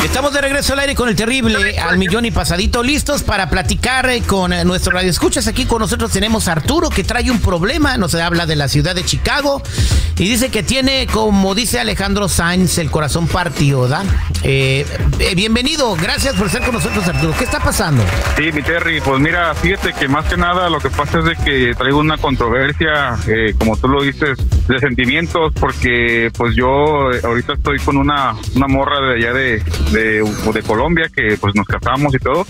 Estamos de regreso al aire con el terrible al millón y pasadito, listos para platicar con nuestro radioescuchas. Aquí con nosotros tenemos a Arturo, que trae un problema, nos habla de la ciudad de Chicago y dice que tiene, como dice Alejandro Sanz, el corazón partido, ¿verdad? Bienvenido, gracias por estar con nosotros, Arturo. ¿Qué está pasando? Sí, mi Terry, pues mira, fíjate que más que nada lo que pasa es de que traigo una controversia, como tú lo dices, de sentimientos, porque pues yo ahorita estoy con una morra de allá de Colombia, que pues nos casamos y todo.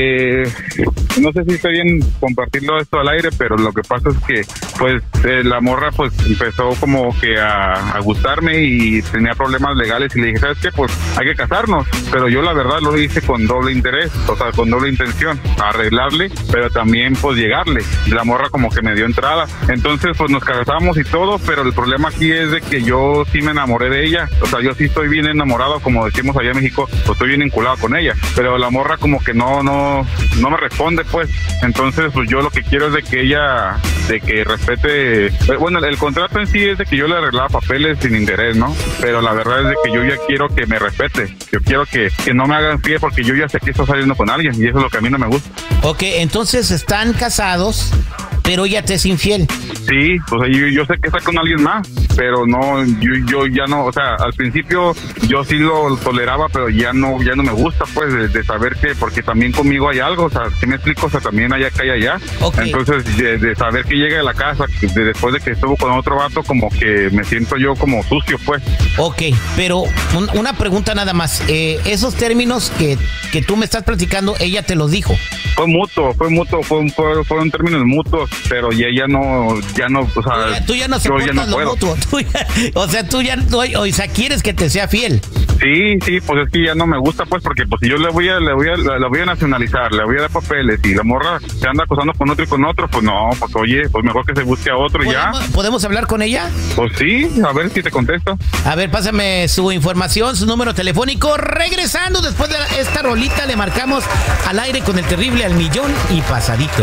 No sé si está bien compartirlo esto al aire, pero lo que pasa es que pues la morra pues empezó como que a gustarme y tenía problemas legales y le dije, ¿sabes qué? Pues hay que casarnos, pero yo la verdad lo hice con doble interés, o sea, con doble intención, arreglarle, pero también pues llegarle, y la morra como que me dio entrada. Entonces pues nos casamos y todo, pero el problema aquí es de que yo sí me enamoré de ella, o sea, yo sí estoy bien enamorado, como decimos allá en México, pues estoy bien vinculado con ella, pero la morra como que no me responde, pues. Entonces pues yo lo que quiero es de que ella, de que respete, bueno, el contrato en sí es de que yo le arreglaba papeles sin interés, ¿no? Pero la verdad es de que yo ya quiero que me respete, yo quiero que no me hagan pie, porque yo ya sé que está saliendo con alguien y eso es lo que a mí no me gusta. Ok, entonces están casados, pero ella te es infiel. Sí, o sea, yo sé que está con alguien más, pero no, yo ya no, o sea, al principio yo sí lo toleraba, pero ya no me gusta, pues, de saber que, porque también conmigo hay algo, o sea, ¿sí me explico? O sea, también hay acá y allá. Okay. Entonces, de saber que llega a la casa, después de que estuvo con otro vato, como que me siento yo como sucio, pues. Ok, pero una pregunta nada más, esos términos que tú me estás platicando, ella te los dijo. Fue mutuo, fueron términos mutuos, pero ya no, o sea, tú ya no soportas lo mutuo, tú ya quieres que te sea fiel. Sí, pues es que ya no me gusta, pues, porque pues si yo la voy a nacionalizar, le voy a dar papeles y la morra se anda acosando con otro y con otro, pues no, pues oye, pues mejor que se busque a otro y ya. ¿Podemos hablar con ella? Pues sí, a ver si te contesto. A ver, pásame su información, su número telefónico. Regresando después de esta rolita, le marcamos al aire con el terrible al millón y pasadito.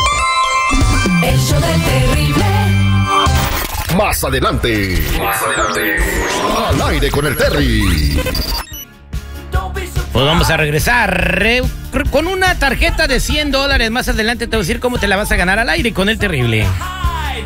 El show del terrible. Más adelante. Al aire con el Terry. Pues vamos a regresar con una tarjeta de $100. Más adelante te voy a decir cómo te la vas a ganar al aire con el terrible.